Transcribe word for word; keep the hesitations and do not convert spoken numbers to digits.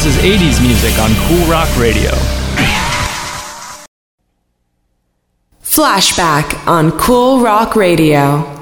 This is eighties music on Cool Rock Radio. Flashback on Cool Rock Radio.